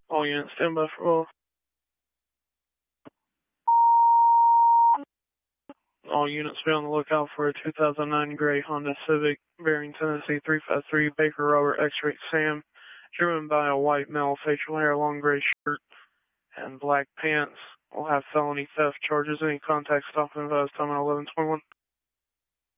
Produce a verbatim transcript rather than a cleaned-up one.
All units stand by for roll. All units be on the lookout for a two thousand nine gray Honda Civic bearing Tennessee three five three Baker Robert X-Ray Sam, driven by a white male, facial hair, long gray shirt, and black pants. Will have felony theft charges. Any contact stop and advise time at eleven twenty-one.